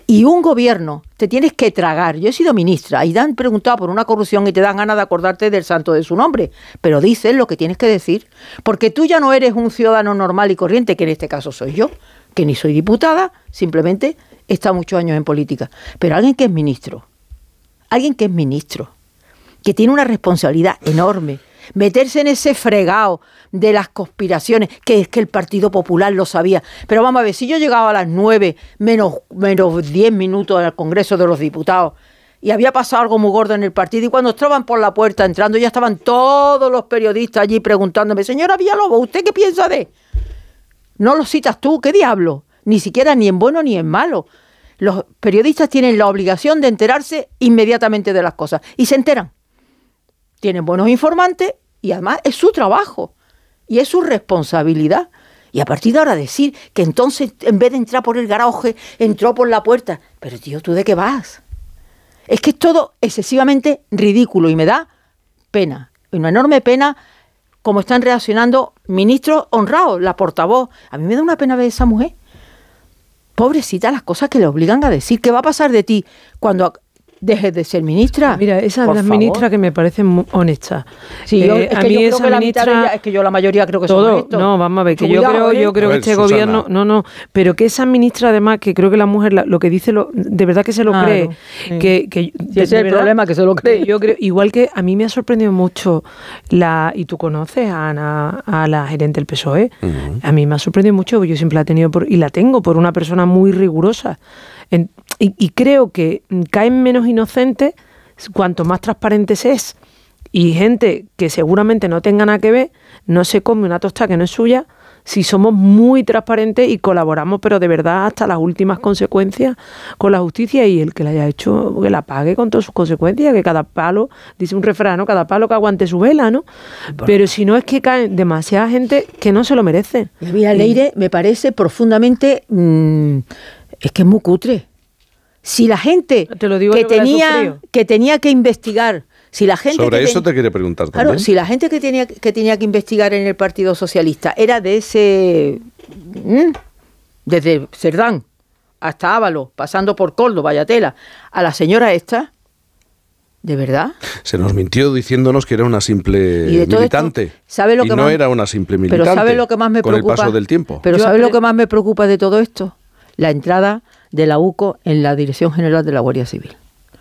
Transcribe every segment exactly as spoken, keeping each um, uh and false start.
Y un gobierno te tienes que tragar. Yo he sido ministra y te han preguntado por una corrupción y te dan ganas de acordarte del santo de su nombre. Pero dices lo que tienes que decir. Porque tú ya no eres un ciudadano normal y corriente, que en este caso soy yo, que ni soy diputada, simplemente he estado muchos años en política. Pero alguien que es ministro, alguien que es ministro, que tiene una responsabilidad enorme, meterse en ese fregado de las conspiraciones, que es que el Partido Popular lo sabía. Pero vamos a ver, si yo llegaba a las nueve menos, menos diez minutos al Congreso de los Diputados y había pasado algo muy gordo en el partido, y cuando estaban por la puerta entrando ya estaban todos los periodistas allí preguntándome, señora Villalobos, ¿usted qué piensa de...? No lo citas tú, ¿qué diablo? Ni siquiera ni en bueno ni en malo. Los periodistas tienen la obligación de enterarse inmediatamente de las cosas y se enteran. Tienen buenos informantes y además es su trabajo y es su responsabilidad. Y a partir de ahora decir que entonces en vez de entrar por el garaje, entró por la puerta. Pero tío, ¿tú de qué vas? Es que es todo excesivamente ridículo y me da pena, una enorme pena cómo están reaccionando ministros honrados, la portavoz. A mí me da una pena ver a esa mujer. Pobrecita, las cosas que le obligan a decir. ¿Qué va a pasar de ti cuando dejes de ser ministra? Mira, esa es la ministra que me parece muy honesta. Sí, eh, yo, es a que mí yo esa creo que la ministra, mitad de ella, es que yo la mayoría creo que todo, son honestos. No, vamos a ver, que yo Cuidado, creo, ¿eh? yo creo A que ver, este Susana. gobierno, no, no, pero que esa ministra además, que creo que la mujer la, lo que dice, lo, de verdad que se lo Claro, cree, sí. que, que Si de, ese es de el verdad, problema, que se lo cree. Yo creo, igual que a mí me ha sorprendido mucho la, y tú conoces a Ana, a la gerente del P S O E, uh-huh. A mí me ha sorprendido mucho, yo siempre la he tenido por, y la tengo por una persona muy rigurosa, en, y, y creo que caen menos inocentes cuanto más transparentes es. Y gente que seguramente no tenga nada que ver, no se come una tostada que no es suya, si somos muy transparentes y colaboramos, pero de verdad hasta las últimas consecuencias con la justicia, y el que la haya hecho, que la pague con todas sus consecuencias, que cada palo, dice un refrán, ¿no? Cada palo que aguante su vela, ¿no? Bueno. Pero si no, es que caen demasiada gente que no se lo merece. Y a mí, Leire, me parece profundamente, mmm, es que es muy cutre. Si la gente te lo digo que, yo que, tenía, que tenía que investigar, si la gente sobre que eso ten... te quería preguntar también. Claro, si la gente que tenía que tenía que investigar en el Partido Socialista era de ese, mmm, desde Cerdán hasta Ábalos, pasando por Coldo, Vallatela, a la señora esta, ¿de verdad? Se nos mintió diciéndonos que era una simple militante. Esto, ¿sabe lo y que no más, era una simple militante. Pero ¿sabe lo que más me con preocupa? el paso del tiempo. Pero Yo ¿sabe apre... lo que más me preocupa de todo esto? La entrada de la U C O en la Dirección General de la Guardia Civil.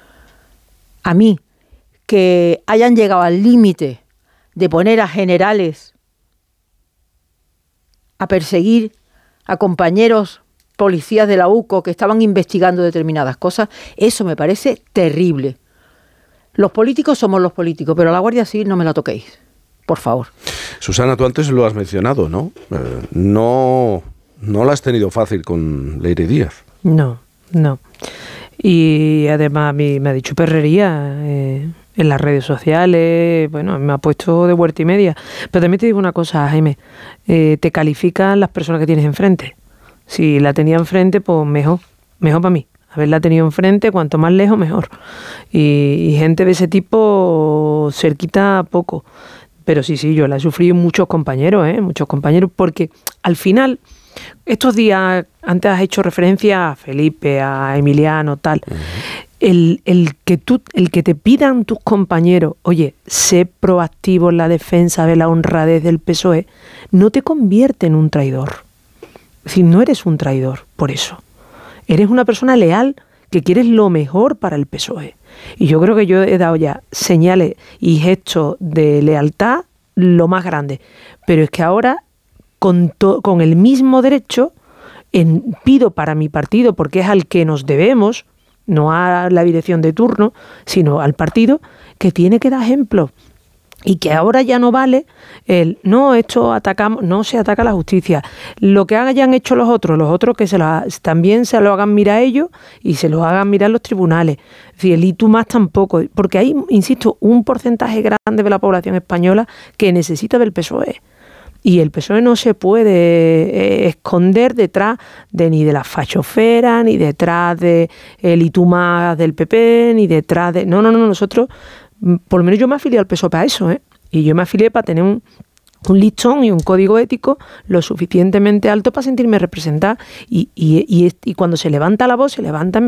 A mí, que hayan llegado al límite de poner a generales a perseguir a compañeros policías de la U C O que estaban investigando determinadas cosas, eso me parece terrible. Los políticos somos los políticos, pero a la Guardia Civil no me la toquéis, por favor. Susana, tú antes lo has mencionado, ¿no? Eh, no, no la has tenido fácil con Leire Díaz. No, no. Y además a mí me ha dicho perrería eh, en las redes sociales, bueno, me ha puesto de vuelta y media. Pero también te digo una cosa, Jaime, eh, te califican las personas que tienes enfrente. Si la tenía enfrente, pues mejor, mejor para mí. Haberla tenido enfrente, cuanto más lejos, mejor. Y, y gente de ese tipo cerquita poco. Pero sí, sí, yo la he sufrido muchos compañeros, ¿eh? Muchos compañeros, porque al final... Estos días, antes has hecho referencia a Felipe, a Emiliano, tal. Uh-huh. El, el, que tú, el que te pidan tus compañeros, oye, sé proactivo en la defensa de la honradez del P S O E, no te convierte en un traidor. Es decir, no eres un traidor por eso. Eres una persona leal que quieres lo mejor para el P S O E. Y yo creo que yo he dado ya señales y gestos de lealtad lo más grande. Pero es que ahora... Con, to, con el mismo derecho, en, pido para mi partido, porque es al que nos debemos, no a la dirección de turno, sino al partido, que tiene que dar ejemplo. Y que ahora ya no vale el, no, esto atacamos, no se ataca a la justicia. Lo que hayan hecho los otros, los otros que se lo, también se lo hagan mirar ellos y se lo hagan mirar los tribunales. Es decir, el y tú más tampoco, porque hay, insisto, un porcentaje grande de la población española que necesita del P S O E. Y el P S O E no se puede eh, esconder detrás de ni de la fachofera, ni detrás de el y tú más del P P, ni detrás de... No, no, no, nosotros, por lo menos yo me afilié al P S O E para eso, ¿eh? Y yo me afilié para tener un, un listón y un código ético lo suficientemente alto para sentirme representada. Y, y, y, y cuando se levanta la voz, se levantan